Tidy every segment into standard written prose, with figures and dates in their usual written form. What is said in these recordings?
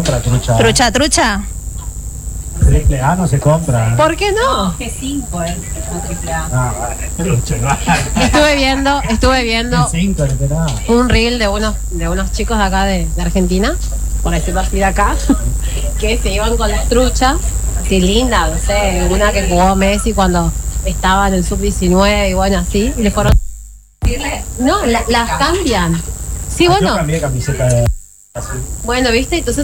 Trucha. Trucha, trucha. Triple A no se compra. ¿Por qué no? G5 es la triple A. Ah, trucha, Estuve viendo 5, literal. un reel de unos chicos de acá de Argentina, por decirlo así de acá, que se iban con las truchas, así lindas, no sé, una que jugó Messi cuando estaba en el sub-19 y bueno, así, y le fueron... No, las cambian. Sí, Yo bueno, cambié camiseta de así. bueno, ¿viste? Entonces,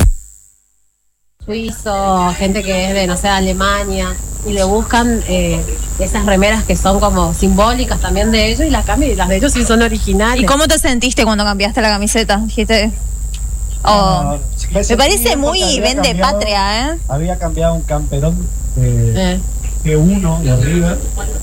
suizo, gente que es de, no sé, Alemania, y le buscan esas remeras que son como simbólicas también de ellos y las cambian, y las de ellos sí son originales. ¿Y cómo te sentiste cuando cambiaste la camiseta? Dijiste... Oh, No, me parece muy había vende cambiado- patria, ¿eh? Había cambiado un camperón Eh, G1 de River.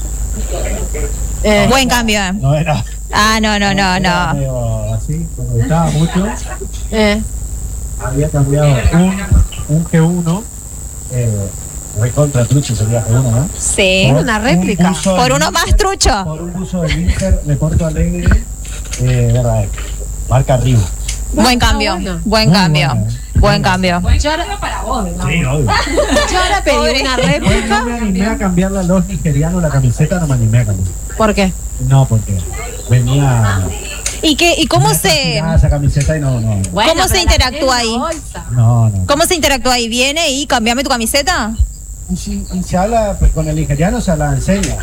Buen cambio, ¿eh? No era. Ah, no. Era medio así, me gustaba mucho. Había cambiado un G1. Recontra trucho sería G1, ¿no? Sí. Por una réplica. un buzo Por del uno Inter, más trucho. Por un buzo del Inter de Porto Alegre. Verdad, marca Río. Buen cambio, bueno. buen Muy cambio. bueno. Buen cambio. yo ahora Para vos, ¿no? Sí, obvio. Yo ahora pedí una Bueno, réplica. no me animé a cambiarle a los nigerianos la camiseta, no me animé a cambiar. ¿Por qué? No, porque venía. ¿Y cómo venía se fascinada esa camiseta y no. ¿Cómo se interactúa ahí? No. cómo se interactúa ahí? ¿Viene y cambiame tu camiseta? Y se habla, pues con el nigeriano se la enseña.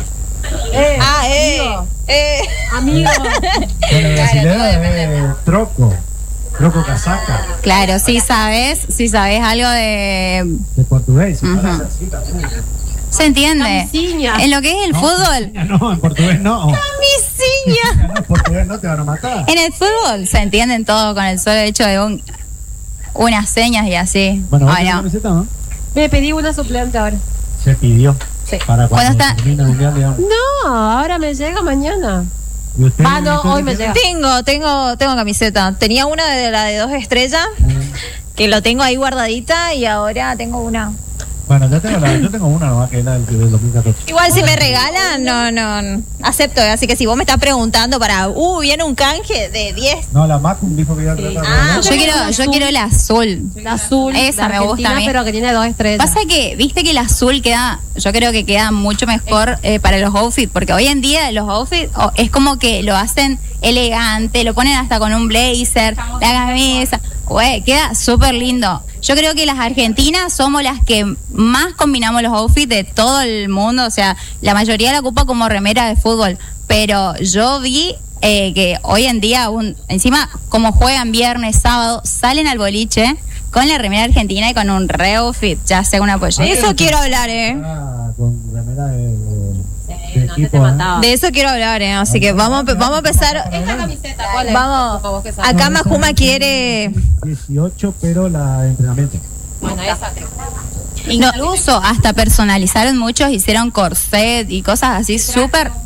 Amigo. Con el brasileño es troco casaca, Claro, sí sabes algo de... de portugués. Se Ujú. habla así también. ¿Se entiende? Camisiña. En lo que es el fútbol. No, en portugués no. Camisiña. No, en portugués no te van a matar. En el fútbol se entienden todo con el solo hecho de unas señas y así. Bueno, ¿vos Ay, tenés no. camiseta, no? Me pedí una suplente ahora. Se pidió. Sí. Para cuando Cuando está- termine el mundial, digamos. No, ahora me llega mañana. ¿Y usted, Ah, no, usted hoy me tiene? llega. Tengo camiseta. Tenía una de la de 2 estrellas, que lo tengo ahí guardadita, y ahora tengo una. Bueno, yo tengo una nomás que es la del 2014. Igual si me regalan, no, acepto. Así que si vos me estás preguntando viene un canje de 10. No, la Macum dijo que iba a tratar de Yo quiero la azul. La azul. Esa de me gusta a Argentina, mí. pero que tiene 2 estrellas. Pasa que, viste que el azul yo creo que queda mucho mejor para los outfits, porque hoy en día los outfits es como que lo hacen elegante, lo ponen hasta con un blazer, la camisa, güey, queda súper lindo. Yo creo que las argentinas somos las que más combinamos los outfits de todo el mundo, o sea, la mayoría la ocupa como remera de fútbol, pero yo vi que hoy en día, encima como juegan viernes, sábado, salen al boliche con la remera argentina y con un re outfit, ya sea una pollera. De eso quiero hablar, con remera de no, equipo, te mataba. De eso quiero hablar, Así que vamos a empezar. Esta camiseta, ¿cuál es? Vamos. Vos que sabés. Acá Majuma quiere. 18, pero la de entrenamiento. Bueno, esa. Incluso hasta personalizaron muchos, hicieron corset y cosas así súper